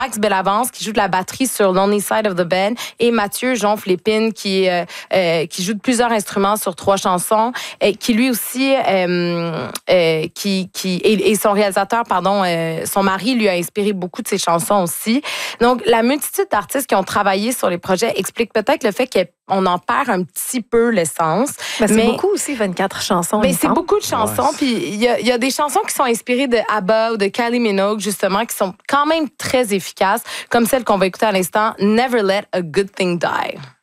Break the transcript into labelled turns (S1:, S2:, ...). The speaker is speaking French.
S1: Max Bellavance qui joue de la batterie sur Lonely Side of the Bed et Mathieu Jonf-Lépine qui joue de plusieurs instruments sur 3 chansons qui lui aussi et son réalisateur son mari lui a inspiré beaucoup de ses chansons aussi. Donc la multitude d'artistes qui ont travaillé sur les projets explique peut-être le fait qu'on en perd un petit peu l'essence.
S2: C'est beaucoup aussi 24 chansons.
S1: Mais c'est beaucoup de chansons puis il y a des chansons qui sont inspirées de ABBA ou de Kylie Minogue justement qui sont quand même très efficaces, comme celle qu'on va écouter à l'instant, Never Let a Good Thing Die.